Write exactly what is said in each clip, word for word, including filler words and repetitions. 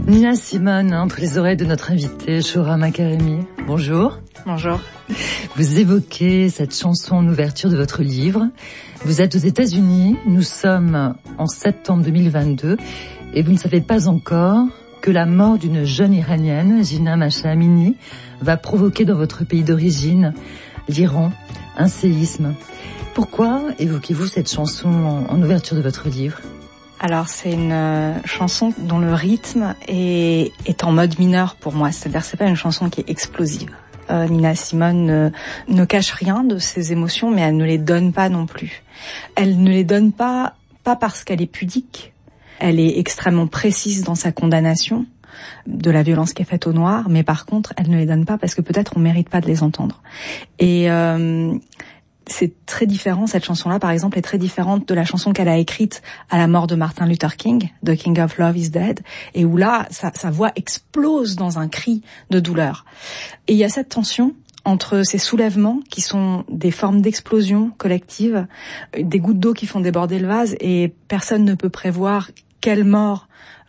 Nina Simone, entre les oreilles de notre invitée, Shohrah Makaremi. Bonjour. Bonjour. Vous évoquez cette chanson en ouverture de votre livre. Vous êtes aux États-Unis, nous sommes en septembre deux mille vingt-deux, et vous ne savez pas encore que la mort d'une jeune Iranienne, Jina Mahsa Amini, va provoquer dans votre pays d'origine, l'Iran, un séisme. Pourquoi évoquez-vous cette chanson en ouverture de votre livre ? Alors c'est une euh, chanson dont le rythme est, est en mode mineur pour moi, c'est-à-dire que c'est pas une chanson qui est explosive. Euh, Nina Simone ne, ne cache rien de ses émotions, mais elle ne les donne pas non plus. Elle ne les donne pas, pas parce qu'elle est pudique, elle est extrêmement précise dans sa condamnation de la violence qui est faite aux Noirs, mais par contre elle ne les donne pas parce que peut-être on mérite pas de les entendre. Et euh, c'est très différent, cette chanson-là, par exemple, est très différente de la chanson qu'elle a écrite à la mort de Martin Luther King, The King of Love is Dead, et où là, sa, sa voix explose dans un cri de douleur. Et il y a cette tension entre ces soulèvements qui sont des formes d'explosion collective, des gouttes d'eau qui font déborder le vase, et personne ne peut prévoir quelle mort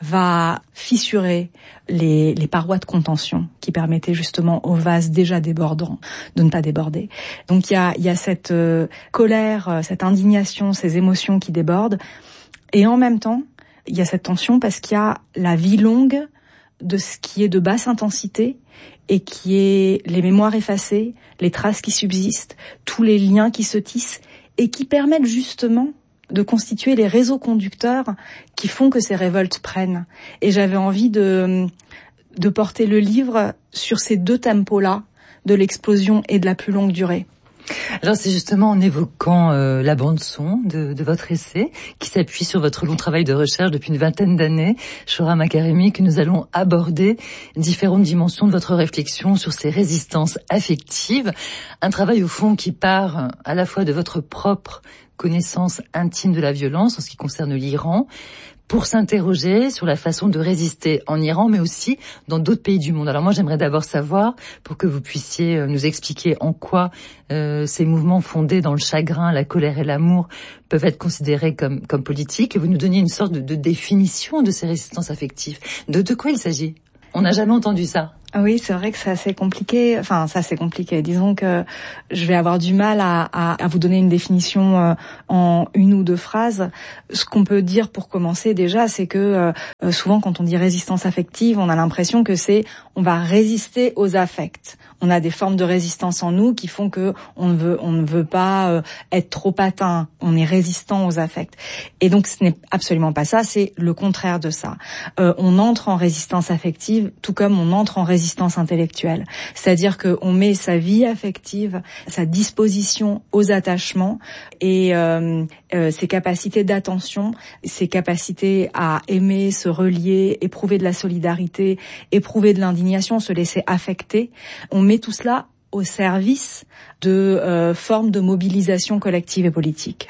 va fissurer les, les parois de contention qui permettaient justement au vase déjà débordant de ne pas déborder. Donc il y a, il y a cette euh, colère, cette indignation, ces émotions qui débordent. Et en même temps, il y a cette tension parce qu'il y a la vie longue de ce qui est de basse intensité et qui est les mémoires effacées, les traces qui subsistent, tous les liens qui se tissent et qui permettent justement de constituer les réseaux conducteurs qui font que ces révoltes prennent. Et j'avais envie de, de porter le livre sur ces deux tempos-là, de l'explosion et de la plus longue durée. Alors c'est justement en évoquant euh, la bande-son de, de votre essai, qui s'appuie sur votre long travail de recherche depuis une vingtaine d'années, Shohrah Makaremi, que nous allons aborder différentes dimensions de votre réflexion sur ces résistances affectives. Un travail au fond qui part à la fois de votre propre connaissance intime de la violence en ce qui concerne l'Iran, pour s'interroger sur la façon de résister en Iran, mais aussi dans d'autres pays du monde. Alors moi, j'aimerais d'abord savoir, pour que vous puissiez nous expliquer en quoi euh, ces mouvements fondés dans le chagrin, la colère et l'amour peuvent être considérés comme, comme politiques, et vous nous donniez une sorte de, de définition de ces résistances affectives. De, de quoi il s'agit ? On n'a jamais entendu ça. Oui, c'est vrai que c'est assez compliqué. Enfin, ça c'est compliqué. Disons que je vais avoir du mal à, à, à vous donner une définition euh, en une ou deux phrases. Ce qu'on peut dire pour commencer déjà, c'est que euh, souvent quand on dit résistance affective, on a l'impression que c'est on va résister aux affects. On a des formes de résistance en nous qui font que on ne veut on ne veut pas euh, être trop atteint. On est résistant aux affects. Et donc ce n'est absolument pas ça. C'est le contraire de ça. Euh, on entre en résistance affective, tout comme on entre en résistance résistance intellectuelle. C'est-à-dire qu'on met sa vie affective, sa disposition aux attachements et euh, euh, ses capacités d'attention, ses capacités à aimer, se relier, éprouver de la solidarité, éprouver de l'indignation, se laisser affecter. On met tout cela au service de euh, formes de mobilisation collective et politique.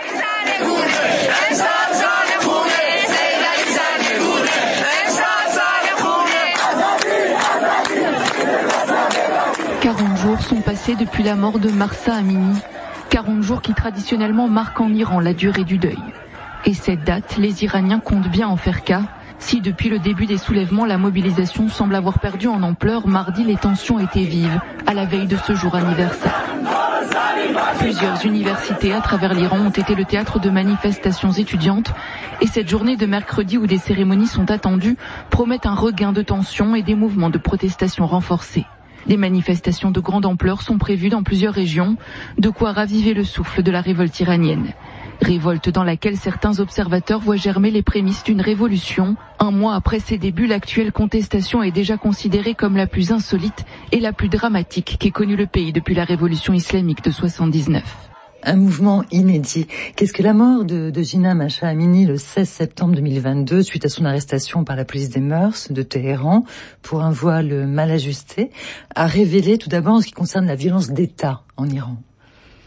quarante jours sont passés depuis la mort de Mahsa Amini, quarante jours qui traditionnellement marquent en Iran la durée du deuil. Et cette date, les Iraniens comptent bien en faire cas. Si depuis le début des soulèvements, la mobilisation semble avoir perdu en ampleur, mardi les tensions étaient vives, à la veille de ce jour anniversaire. Plusieurs universités à travers l'Iran ont été le théâtre de manifestations étudiantes, et cette journée de mercredi où des cérémonies sont attendues promet un regain de tension et des mouvements de protestation renforcés. Des manifestations de grande ampleur sont prévues dans plusieurs régions, de quoi raviver le souffle de la révolte iranienne. Révolte dans laquelle certains observateurs voient germer les prémices d'une révolution. Un mois après ses débuts, l'actuelle contestation est déjà considérée comme la plus insolite et la plus dramatique qu'ait connue le pays depuis la révolution islamique de soixante-dix-neuf. Un mouvement inédit. Qu'est-ce que la mort de, de Jina Mahsa Amini le seize septembre deux mille vingt-deux, suite à son arrestation par la police des mœurs de Téhéran pour un voile mal ajusté, a révélé tout d'abord en ce qui concerne la violence d'État en Iran?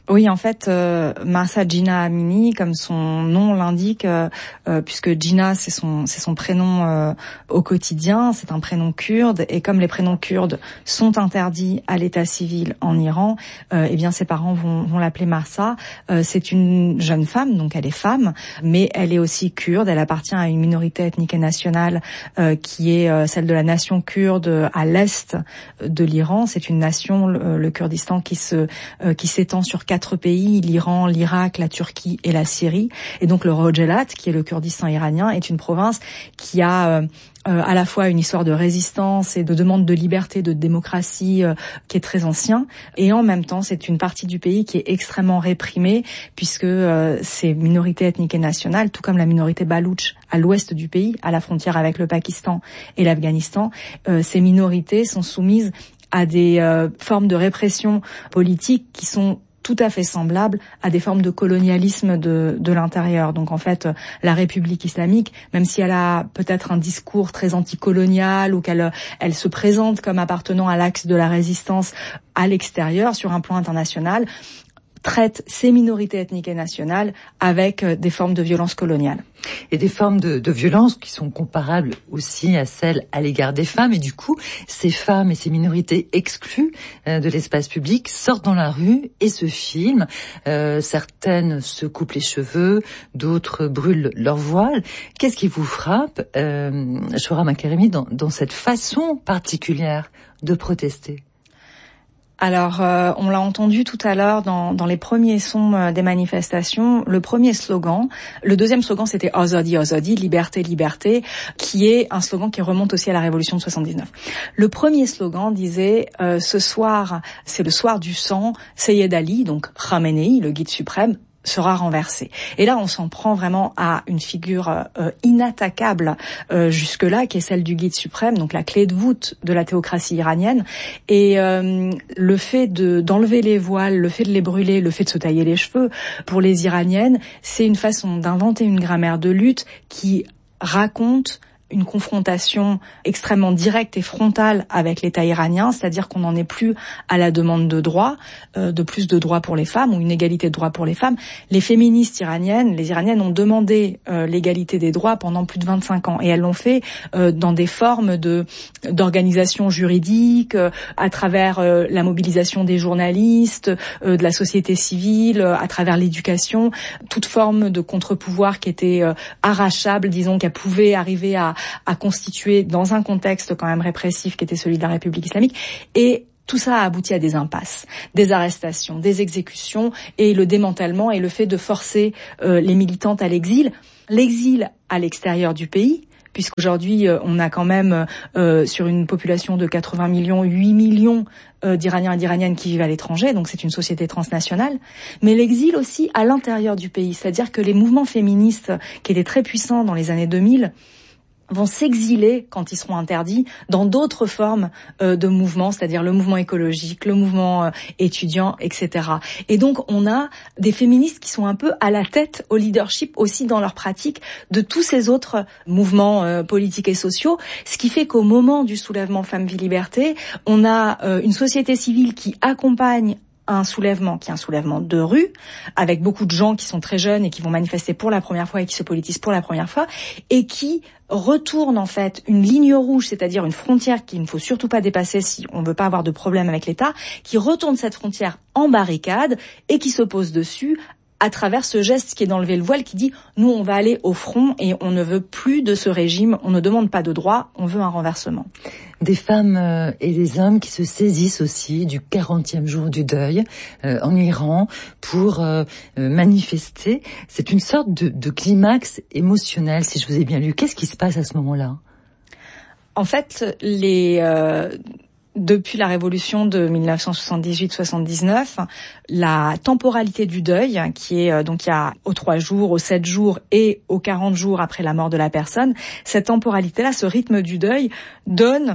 Oui, en fait, euh, Mahsa Jina Amini, comme son nom l'indique, euh, euh, puisque Jina c'est son c'est son prénom euh, au quotidien, c'est un prénom kurde, et comme les prénoms kurdes sont interdits à l'état civil en Iran, euh, eh bien ses parents vont vont l'appeler Mahsa. Euh, c'est une jeune femme, donc elle est femme, mais elle est aussi kurde. Elle appartient à une minorité ethnique et nationale euh, qui est euh, celle de la nation kurde à l'est de l'Iran. C'est une nation, le, le Kurdistan, qui se euh, qui s'étend sur quatre Quatre pays, l'Iran, l'Irak, la Turquie et la Syrie. Et donc le Rojalat, qui est le Kurdistan iranien, est une province qui a euh, euh, à la fois une histoire de résistance et de demande de liberté, de démocratie euh, qui est très ancien. Et en même temps, c'est une partie du pays qui est extrêmement réprimée, puisque euh, ces minorités ethniques et nationales, tout comme la minorité baloutche à l'ouest du pays, à la frontière avec le Pakistan et l'Afghanistan, euh, ces minorités sont soumises à des euh, formes de répression politique qui sont tout à fait semblable à des formes de colonialisme de, de l'intérieur. Donc en fait, la République islamique, même si elle a peut-être un discours très anticolonial ou qu'elle elle se présente comme appartenant à l'axe de la résistance à l'extérieur, sur un plan international, traite ces minorités ethniques et nationales avec des formes de violence coloniale. Et des formes de, de violence qui sont comparables aussi à celles à l'égard des femmes. Et du coup, ces femmes et ces minorités exclues euh, de l'espace public sortent dans la rue et se filment. Euh, certaines se coupent les cheveux, d'autres brûlent leur voile. Qu'est-ce qui vous frappe, euh, Shoura Makaremi, dans, dans cette façon particulière de protester ? Alors, euh, on l'a entendu tout à l'heure dans, dans les premiers sons euh, des manifestations. Le premier slogan, le deuxième slogan, c'était Azadi, Azadi, liberté, liberté, qui est un slogan qui remonte aussi à la Révolution de soixante-dix-neuf. Le premier slogan disait euh, ce soir, c'est le soir du sang, Seyed Ali, donc Khamenei, le guide suprême, sera renversé. Et là, on s'en prend vraiment à une figure euh, inattaquable euh, jusque-là, qui est celle du guide suprême, donc la clé de voûte de la théocratie iranienne. Et euh, le fait de d'enlever les voiles, le fait de les brûler, le fait de se tailler les cheveux, pour les Iraniennes, c'est une façon d'inventer une grammaire de lutte qui raconte une confrontation extrêmement directe et frontale avec l'État iranien, c'est-à-dire qu'on n'en est plus à la demande de droits, euh, de plus de droits pour les femmes ou une égalité de droits pour les femmes. Les féministes iraniennes, les iraniennes ont demandé euh, l'égalité des droits pendant plus de vingt-cinq ans et elles l'ont fait euh, dans des formes de d'organisation juridique, euh, à travers euh, la mobilisation des journalistes, euh, de la société civile, euh, à travers l'éducation, toute forme de contre-pouvoir qui était euh, arrachable, disons, qu'elle pouvait arriver à à constituer dans un contexte quand même répressif qui était celui de la République islamique. Et tout ça a abouti à des impasses, des arrestations, des exécutions et le démantèlement et le fait de forcer euh, les militantes à l'exil. L'exil à l'extérieur du pays, puisqu'aujourd'hui euh, on a quand même euh, sur une population de quatre-vingts millions, huit millions euh, d'Iraniens et d'Iraniennes qui vivent à l'étranger, donc c'est une société transnationale, mais l'exil aussi à l'intérieur du pays, c'est-à-dire que les mouvements féministes qui étaient très puissants dans les années deux mille vont s'exiler quand ils seront interdits dans d'autres formes euh, de mouvements, c'est-à-dire le mouvement écologique, le mouvement euh, étudiant, et cetera. Et donc on a des féministes qui sont un peu à la tête, au leadership aussi dans leur pratique de tous ces autres mouvements euh, politiques et sociaux, ce qui fait qu'au moment du soulèvement Femmes, Vie, Liberté, on a euh, une société civile qui accompagne un soulèvement qui est un soulèvement de rue, avec beaucoup de gens qui sont très jeunes et qui vont manifester pour la première fois et qui se politisent pour la première fois, et qui retourne en fait une ligne rouge, c'est-à-dire une frontière qu'il ne faut surtout pas dépasser si on ne veut pas avoir de problème avec l'État, qui retourne cette frontière en barricade et qui se pose dessus à travers ce geste qui est d'enlever le voile, qui dit « nous, on va aller au front et on ne veut plus de ce régime, on ne demande pas de droit, on veut un renversement ». Des femmes et des hommes qui se saisissent aussi du quarantième jour du deuil euh, en Iran pour euh, manifester. C'est une sorte de, de climax émotionnel, si je vous ai bien lu. Qu'est-ce qui se passe à ce moment-là ? En fait, les... Euh Depuis la révolution de dix-neuf cent soixante-dix-huit soixante-dix-neuf, la temporalité du deuil, qui est donc il y a aux trois jours, aux sept jours et aux quarante jours après la mort de la personne, cette temporalité-là, ce rythme du deuil, donne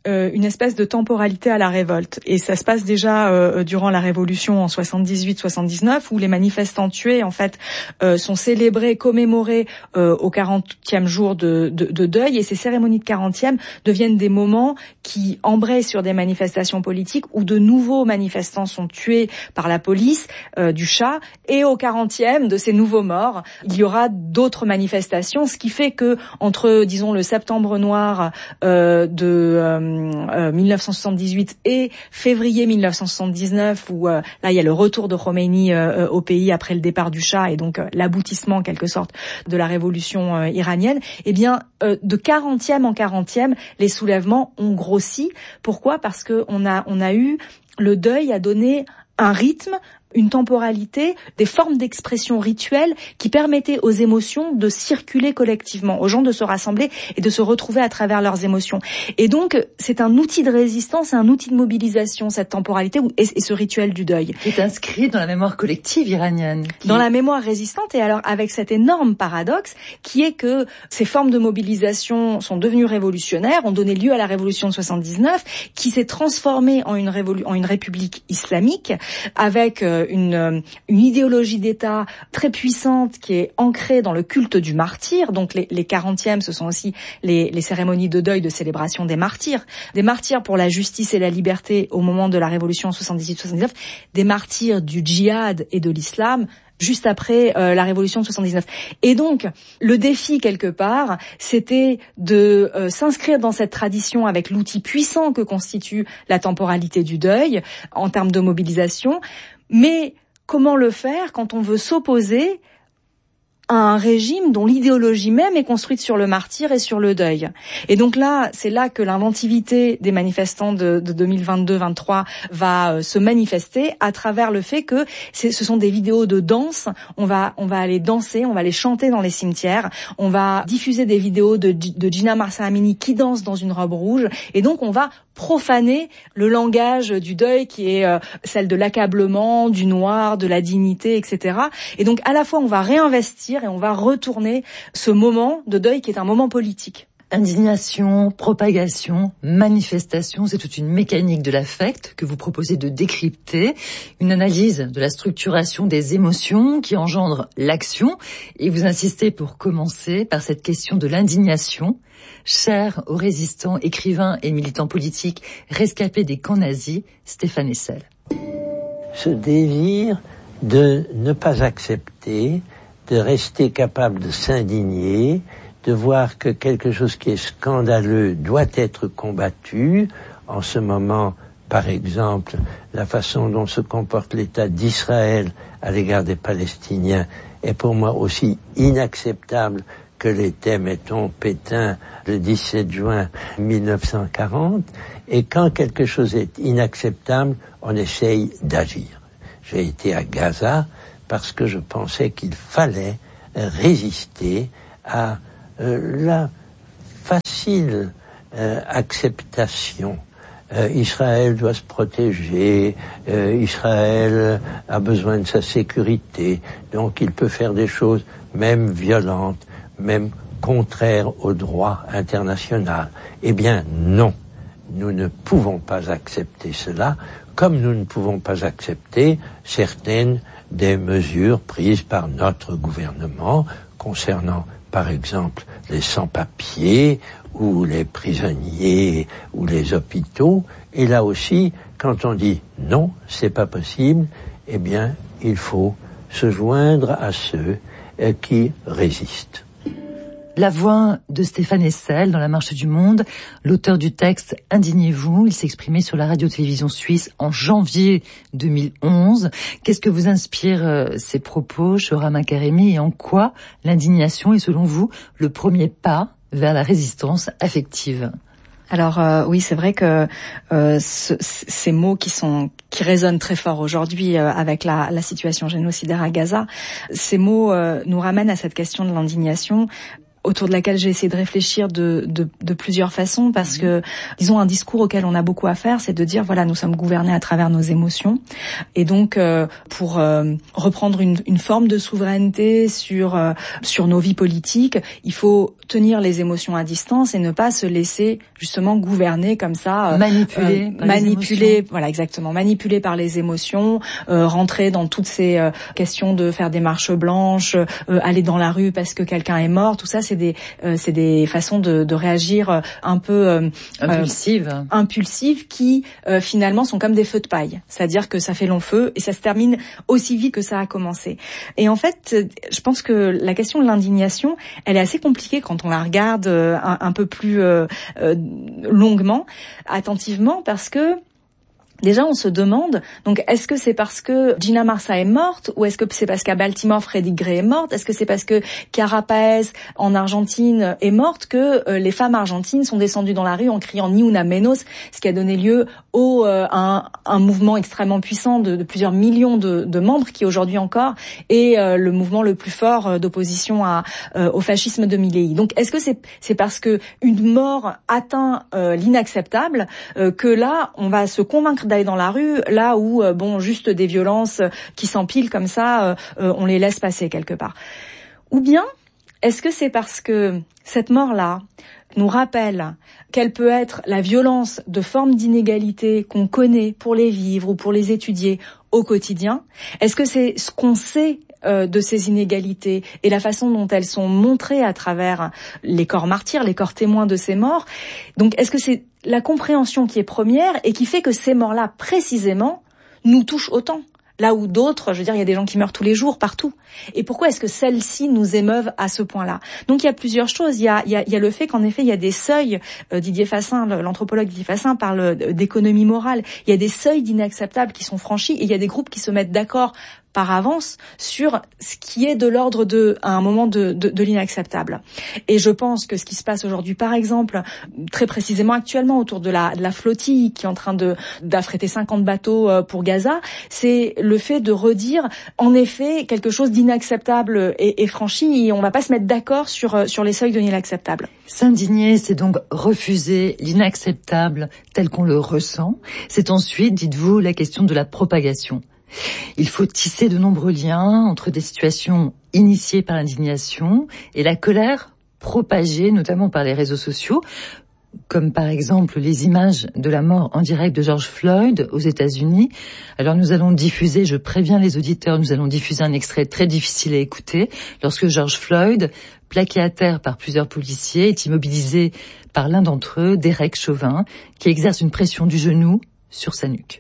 euh, une espèce de temporalité à la révolte. Et ça se passe déjà euh, durant la Révolution en soixante-dix-huit soixante-dix-neuf, où les manifestants tués, en fait, euh, sont célébrés, commémorés euh, au quarantième jour de, de, de deuil. Et ces cérémonies de quarantième deviennent des moments qui embrayent sur des manifestations politiques où de nouveaux manifestants sont tués par la police euh, du Shah. Et au quarantième de ces nouveaux morts, il y aura d'autres manifestations, ce qui fait que entre, disons, le septembre noir euh, de euh, euh, mille neuf cent soixante-dix-huit et février mille neuf cent soixante-dix-neuf, où euh, là il y a le retour de Khomeini euh, au pays après le départ du Shah et donc euh, l'aboutissement en quelque sorte de la révolution euh, iranienne, eh bien euh, de quarantième en quarantième, les soulèvements ont grossi. Pourquoi ? Parce que on a on a eu le deuil a donné un rythme, une temporalité, des formes d'expression rituelles qui permettaient aux émotions de circuler collectivement, aux gens de se rassembler et de se retrouver à travers leurs émotions. Et donc, c'est un outil de résistance, un outil de mobilisation, cette temporalité et, et ce rituel du deuil. Qui est inscrit dans la mémoire collective iranienne. Qui... Dans la mémoire résistante, et alors avec cet énorme paradoxe qui est que ces formes de mobilisation sont devenues révolutionnaires, ont donné lieu à la révolution de soixante-dix-neuf, qui s'est transformée en une, révolu- en une république islamique, avec Une, une idéologie d'État très puissante qui est ancrée dans le culte du martyr. Donc les, les quarantièmes, ce sont aussi les, les cérémonies de deuil, de célébration des martyrs. Des martyrs pour la justice et la liberté au moment de la révolution soixante-dix-huit soixante-dix-neuf. Des martyrs du djihad et de l'islam juste après euh, la révolution de soixante-dix-neuf. Et donc, le défi, quelque part, c'était de euh, s'inscrire dans cette tradition avec l'outil puissant que constitue la temporalité du deuil, en termes de mobilisation. Mais comment le faire quand on veut s'opposer à un régime dont l'idéologie même est construite sur le martyr et sur le deuil. Et donc là, c'est là que l'inventivité des manifestants de, de deux mille vingt-deux vingt-trois va euh, se manifester à travers le fait que c'est, ce sont des vidéos de danse. On va, on va aller danser, on va aller chanter dans les cimetières, on va diffuser des vidéos de, de Gina Mahsa Amini qui danse dans une robe rouge. Et donc on va profaner le langage du deuil qui est euh, celle de l'accablement, du noir, de la dignité, et cetera. Et donc à la fois on va réinvestir et on va retourner ce moment de deuil qui est un moment politique. Indignation, propagation, manifestation, c'est toute une mécanique de l'affect que vous proposez de décrypter, une analyse de la structuration des émotions qui engendre l'action, et vous insistez pour commencer par cette question de l'indignation, chère aux résistants, écrivains et militants politiques rescapés des camps nazis, Stéphane Hessel. Ce désir de ne pas accepter, de rester capable de s'indigner, de voir que quelque chose qui est scandaleux doit être combattu. En ce moment, par exemple, la façon dont se comporte l'État d'Israël à l'égard des Palestiniens est pour moi aussi inacceptable que l'était, mettons, Pétain le dix-sept juin mille neuf cent quarante. Et quand quelque chose est inacceptable, on essaye d'agir. J'ai été à Gaza parce que je pensais qu'il fallait résister à euh, la facile euh, acceptation. Euh, Israël doit se protéger, euh, Israël a besoin de sa sécurité, donc il peut faire des choses même violentes, même contraires au droit international. Eh bien non, nous ne pouvons pas accepter cela, comme nous ne pouvons pas accepter certaines des mesures prises par notre gouvernement concernant, par exemple, les sans-papiers ou les prisonniers ou les hôpitaux. Et là aussi, quand on dit non, c'est pas possible, eh bien, il faut se joindre à ceux euh, qui résistent. La voix de Stéphane Hessel dans La Marche du Monde, l'auteur du texte « Indignez-vous », il s'exprimait sur la radio-télévision suisse en janvier deux mille onze. Qu'est-ce que vous inspirent euh, ces propos, Shohra Makaremi, et en quoi l'indignation est selon vous le premier pas vers la résistance affective ? Alors euh, oui, c'est vrai que euh, ce, ces mots qui sont qui résonnent très fort aujourd'hui euh, avec la, la situation génocidaire à Gaza, ces mots euh, nous ramènent à cette question de l'indignation autour de laquelle j'ai essayé de réfléchir de, de, de plusieurs façons, parce que, disons, un discours auquel on a beaucoup à faire, c'est de dire, voilà, nous sommes gouvernés à travers nos émotions, et donc, euh, pour euh, reprendre une, une forme de souveraineté sur euh, sur nos vies politiques, il faut tenir les émotions à distance et ne pas se laisser justement gouverner comme ça, euh, manipuler, euh, manipuler, voilà, exactement, manipuler par les émotions, euh, rentrer dans toutes ces euh, questions de faire des marches blanches, euh, aller dans la rue parce que quelqu'un est mort, tout ça, c'est des euh, c'est des façons de, de réagir un peu euh, impulsives, euh, impulsives qui euh, finalement sont comme des feux de paille, c'est-à-dire que ça fait long feu et ça se termine aussi vite que ça a commencé. Et en fait, je pense que la question de l'indignation, elle est assez compliquée quand on la regarde euh, un, un peu plus euh, euh, longuement, attentivement, parce que déjà, on se demande, donc, est-ce que c'est parce que Gina Marsa est morte, ou est-ce que c'est parce qu'à Baltimore, Freddie Gray est morte? Est-ce que c'est parce que Cara Paez, en Argentine, est morte que euh, les femmes argentines sont descendues dans la rue en criant Ni una menos, ce qui a donné lieu au, euh, un, un mouvement extrêmement puissant de, de plusieurs millions de, de membres, qui aujourd'hui encore est euh, le mouvement le plus fort d'opposition à, euh, au fascisme de Milei. Donc, est-ce que c'est, c'est parce que une mort atteint euh, l'inacceptable euh, que là, on va se convaincre d'aller dans la rue, là où euh, bon, juste des violences qui s'empilent comme ça, euh, euh, on les laisse passer quelque part. Ou bien, est-ce que c'est parce que cette mort-là nous rappelle quelle peut être la violence de formes d'inégalité qu'on connaît pour les vivre ou pour les étudier au quotidien? Est-ce que c'est ce qu'on sait euh, de ces inégalités et la façon dont elles sont montrées à travers les corps martyrs, les corps témoins de ces morts? Donc, est-ce que c'est la compréhension qui est première et qui fait que ces morts-là, précisément, nous touchent autant? Là où d'autres, je veux dire, il y a des gens qui meurent tous les jours, partout. Et pourquoi est-ce que celles-ci nous émeuvent à ce point-là? Donc il y a plusieurs choses. Il y a, il y a, il y a le fait qu'en effet, il y a des seuils. Euh, Didier Fassin, l'anthropologue Didier Fassin, parle d'économie morale. Il y a des seuils d'inacceptables qui sont franchis et il y a des groupes qui se mettent d'accord par avance sur ce qui est de l'ordre de, à un moment de, de, de l'inacceptable. Et je pense que ce qui se passe aujourd'hui, par exemple, très précisément actuellement autour de la, de la flottille qui est en train de, d'affréter cinquante bateaux pour Gaza, c'est le fait de redire, en effet, quelque chose d'inacceptable est, est franchi et on va pas se mettre d'accord sur, sur les seuils de l'inacceptable. S'indigner, c'est donc refuser l'inacceptable tel qu'on le ressent. C'est ensuite, dites-vous, la question de la propagation. Il faut tisser de nombreux liens entre des situations initiées par l'indignation et la colère propagée notamment par les réseaux sociaux, comme par exemple les images de la mort en direct de George Floyd aux États-Unis. Alors nous allons diffuser, je préviens les auditeurs, nous allons diffuser un extrait très difficile à écouter, lorsque George Floyd, plaqué à terre par plusieurs policiers, est immobilisé par l'un d'entre eux, Derek Chauvin, qui exerce une pression du genou sur sa nuque.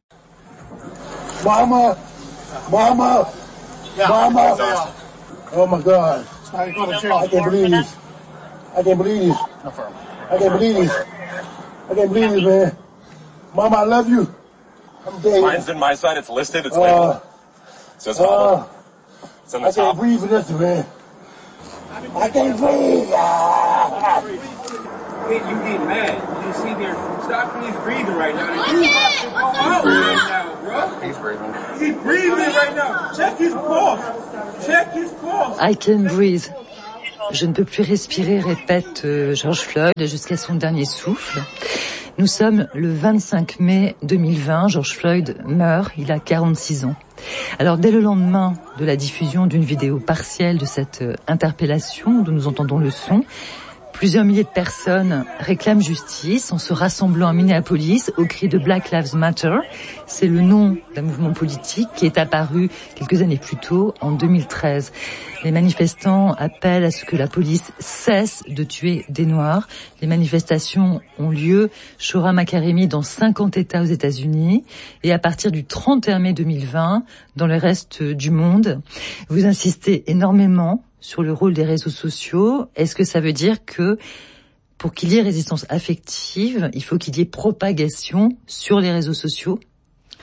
Mama! Mama! Mama! Oh my God. I can't believe this. I can't believe this. I can't believe this. I can't believe this, man. Mama, I love you. I'm dead. Mine's in my side. It's listed. It's labeled. It says Hama. It's in the I top. can't breathe for this, man. I can't breathe. Ah. Wait, you get mad. You see there. Stop please breathing right now. You have to go out right now, bro. He's breathing. He's breathing right now. Check his pulse. Check his pulse. I can breathe. Je ne peux plus respirer, répète euh, George Floyd jusqu'à son dernier souffle. Nous sommes le vingt-cinq mai deux mille vingt. George Floyd meurt. Il a quarante-six ans. Alors, dès le lendemain de la diffusion d'une vidéo partielle de cette euh, interpellation dont nous entendons le son, plusieurs milliers de personnes réclament justice en se rassemblant à Minneapolis au cri de Black Lives Matter. C'est le nom d'un mouvement politique qui est apparu quelques années plus tôt, en deux mille treize. Les manifestants appellent à ce que la police cesse de tuer des Noirs. Les manifestations ont lieu, Shoura Makarimi, dans cinquante États aux États-Unis et à partir du trente et un mai deux mille vingt dans le reste du monde. Vous insistez énormément sur le rôle des réseaux sociaux. Est-ce que ça veut dire que pour qu'il y ait résistance affective, il faut qu'il y ait propagation sur les réseaux sociaux?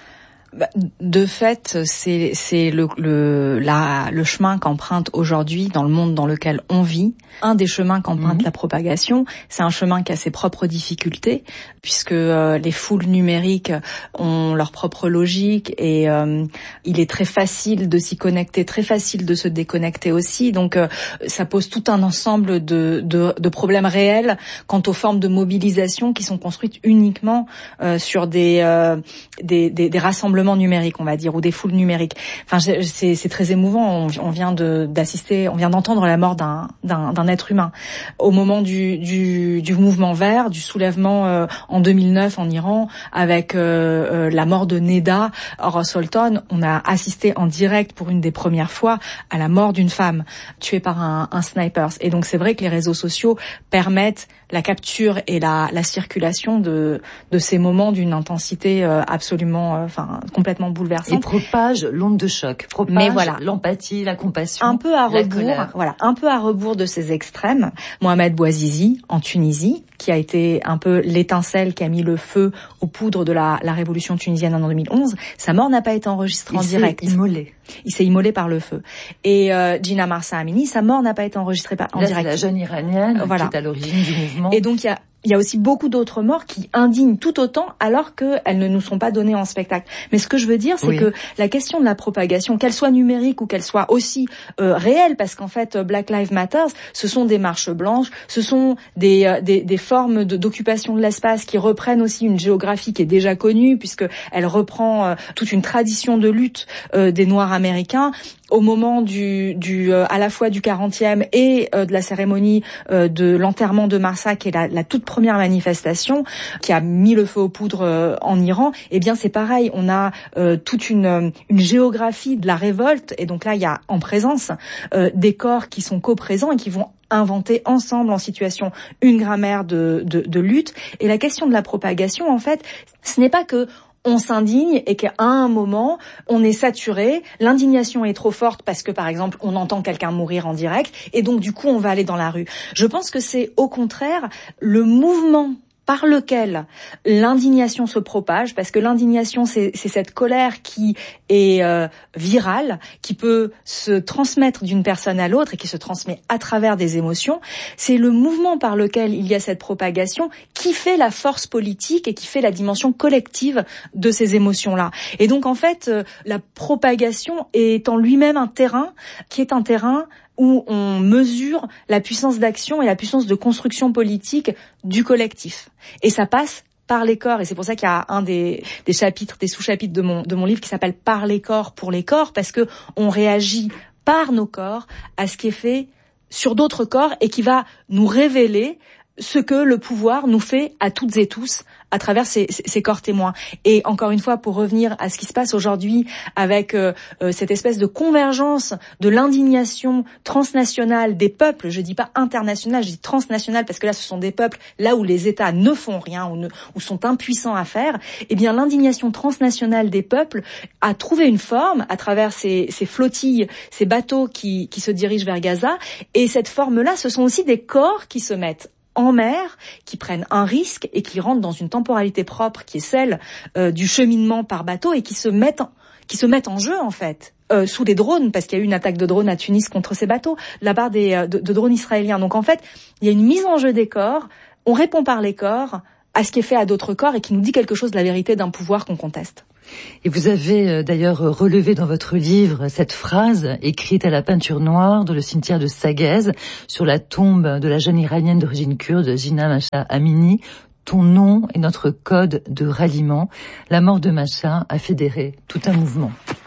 Bah, de fait, c'est c'est le le la le chemin qu'emprunte aujourd'hui dans le monde dans lequel on vit. Un des chemins qu'emprunte mmh. la propagation, c'est un chemin qui a ses propres difficultés, puisque euh, les foules numériques ont leur propre logique et euh, il est très facile de s'y connecter, très facile de se déconnecter aussi. Donc euh, ça pose tout un ensemble de de, de problèmes réels quant aux formes de mobilisation qui sont construites uniquement euh, sur des, euh, des des des rassemblements numériques, on va dire, ou des foules numériques. Enfin, c'est c'est très émouvant. On, on vient de d'assister, on vient d'entendre la mort d'un d'un d'un être humain au moment du du du mouvement vert, du soulèvement euh, en deux mille neuf en Iran, avec euh, euh, la mort de Neda Ros-Sultan. On a assisté en direct pour une des premières fois à la mort d'une femme tuée par un, un sniper. Et donc c'est vrai que les réseaux sociaux permettent la capture et la, la circulation de, de ces moments d'une intensité euh, absolument, euh, enfin complètement bouleversante. Et propage l'onde de choc, propage Mais voilà, l'empathie, la compassion, un peu à rebours, voilà, un peu à rebours de ces extrêmes. Mohamed Bouazizi en Tunisie, qui a été un peu l'étincelle qui a mis le feu aux poudres de la, la révolution tunisienne en deux mille onze. Sa mort n'a pas été enregistrée Il en direct. Il s'est immolé. Il s'est immolé par le feu. Et euh, Gina Mahsa Amini, sa mort n'a pas été enregistrée par, en Là, direct. C'est la jeune iranienne voilà. qui est à l'origine du mouvement. Et donc il y a Il y a aussi beaucoup d'autres morts qui indignent tout autant alors qu'elles ne nous sont pas données en spectacle. Mais ce que je veux dire, c'est oui. que la question de la propagation, qu'elle soit numérique ou qu'elle soit aussi euh, réelle, parce qu'en fait, Black Lives Matter, ce sont des marches blanches, ce sont des, euh, des, des formes de, d'occupation de l'espace qui reprennent aussi une géographie qui est déjà connue, puisqu'elle reprend euh, toute une tradition de lutte euh, des Noirs américains. Au moment du, du euh, à la fois du quarantième et euh, de la cérémonie euh, de l'enterrement de Mahsa, qui est la, la toute première manifestation qui a mis le feu aux poudres euh, en Iran, eh bien c'est pareil, on a euh, toute une, une géographie de la révolte, et donc là il y a en présence euh, des corps qui sont co-présents et qui vont inventer ensemble en situation une grammaire de, de, de lutte. Et la question de la propagation, en fait, ce n'est pas que on s'indigne et qu'à un moment, on est saturé, l'indignation est trop forte parce que, par exemple, on entend quelqu'un mourir en direct, et donc, du coup, on va aller dans la rue. Je pense que c'est, au contraire, le mouvement par lequel l'indignation se propage, parce que l'indignation, c'est, c'est cette colère qui est euh, virale, qui peut se transmettre d'une personne à l'autre et qui se transmet à travers des émotions. C'est le mouvement par lequel il y a cette propagation qui fait la force politique et qui fait la dimension collective de ces émotions-là. Et donc, en fait, euh, la propagation est en lui-même un terrain qui est un terrain où on mesure la puissance d'action et la puissance de construction politique du collectif. Et ça passe par les corps. Et c'est pour ça qu'il y a un des, des chapitres, des sous-chapitres de mon, de mon livre qui s'appelle « Par les corps, pour les corps », parce que on réagit par nos corps à ce qui est fait sur d'autres corps et qui va nous révéler ce que le pouvoir nous fait à toutes et tous à travers ces, ces corps témoins. Et encore une fois, pour revenir à ce qui se passe aujourd'hui avec euh, euh, cette espèce de convergence de l'indignation transnationale des peuples, je dis pas internationale, je dis transnationale, parce que là, ce sont des peuples, là où les États ne font rien ou, ne, ou sont impuissants à faire, eh bien, l'indignation transnationale des peuples a trouvé une forme à travers ces, ces flottilles, ces bateaux qui, qui se dirigent vers Gaza. Et cette forme-là, ce sont aussi des corps qui se mettent en mer, qui prennent un risque et qui rentrent dans une temporalité propre qui est celle euh, du cheminement par bateau et qui se mettent en, qui se mettent en jeu en fait euh, sous les drones, parce qu'il y a eu une attaque de drones à Tunis contre ces bateaux de la part des de, de drones israéliens. Donc en fait, il y a une mise en jeu des corps, on répond par les corps à ce qui est fait à d'autres corps et qui nous dit quelque chose de la vérité d'un pouvoir qu'on conteste. Et vous avez d'ailleurs relevé dans votre livre cette phrase écrite à la peinture noire dans le cimetière de Saguez sur la tombe de la jeune iranienne d'origine kurde, Gina Mahsa Amini. Ton nom est notre code de ralliement. La mort de Mahsa a fédéré tout un mouvement.